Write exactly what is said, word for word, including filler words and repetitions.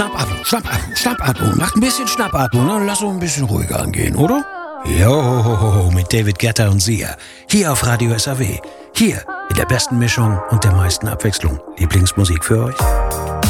Schnappatmung, Schnappatmung, Schnappatmung. Macht ein bisschen Schnappatmung, ne? Lass uns ein bisschen ruhiger angehen, oder? Jo, mit David Guetta und Sia. Hier auf Radio S A W. Hier in der besten Mischung und der meisten Abwechslung. Lieblingsmusik für euch?